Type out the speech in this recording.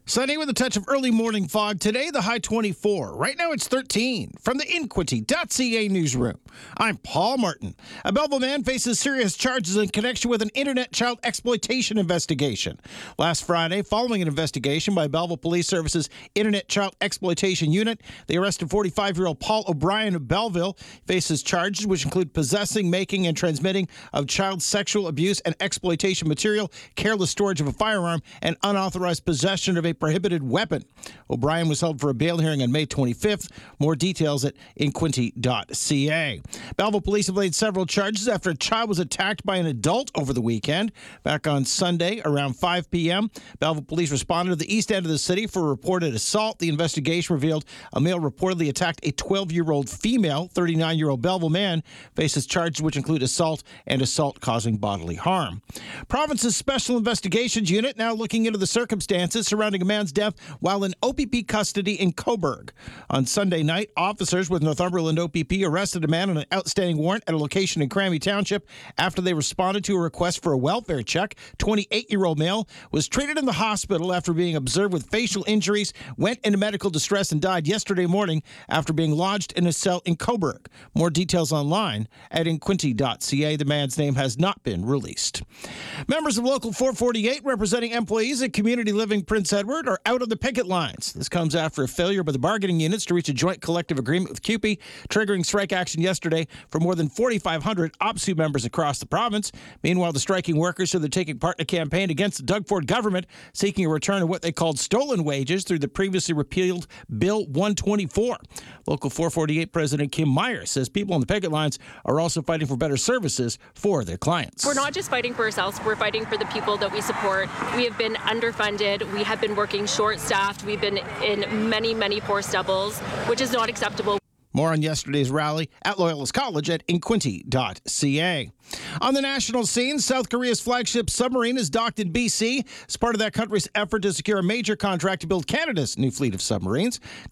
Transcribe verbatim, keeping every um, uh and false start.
Sunny with a touch of early morning fog. Today, the high twenty-four. Right now, it's thirteen. From the Inquity dot C A newsroom, I'm Paul Martin. A Belleville man faces serious charges in connection with an internet child exploitation investigation. Last Friday, following an investigation by Belleville Police Service's Internet Child Exploitation Unit, they arrested forty-five-year-old Paul O'Brien of Belleville. He faces charges which include possessing, making, and transmitting of child sexual abuse and exploitation material, careless storage of a firearm, and unauthorized possession of a prohibited weapon. O'Brien was held for a bail hearing on May twenty-fifth. More details at Inquity dot C A. Belleville police have laid several charges after a child was attacked by an adult over the weekend. Back on Sunday around five p.m., Belleville police responded to the east end of the city for a reported assault. The investigation revealed a male reportedly attacked a twelve-year-old female. thirty-nine-year-old Belleville man faces charges which include assault and assault causing bodily harm. Province's Special Investigations Unit now looking into the circumstances surrounding a man's death while in O P P custody in Cobourg. On Sunday night, officers with Northumberland O P P arrested a man on an outstanding warrant at a location in Crammy Township after they responded to a request for a welfare check. twenty-eight-year-old male was treated in the hospital after being observed with facial injuries, went into medical distress, and died yesterday morning after being lodged in a cell in Cobourg. More details online at Inquity dot C A. The man's name has not been released. Members of Local four forty-eight representing employees at Community Living Prince Edward are out on the picket lines. This comes after a failure by the bargaining units to reach a joint collective agreement with C U P E, triggering strike action yesterday for more than forty-five hundred O P S U members across the province. Meanwhile, the striking workers said they're taking part in a campaign against the Doug Ford government, seeking a return of what they called stolen wages through the previously repealed Bill one twenty-four. Local four forty-eight President Kim Meyer says people on the picket lines are also fighting for better services for their clients. We're not just fighting for ourselves, we're fighting for the people that we support. We have been underfunded, we have been working short-staffed, we've been in many, many forced doubles, which is not acceptable. More on yesterday's rally at Loyalist College at Inquity dot C A. On the national scene, South Korea's flagship submarine is docked in B C as part of that country's effort to secure a major contract to build Canada's new fleet of submarines.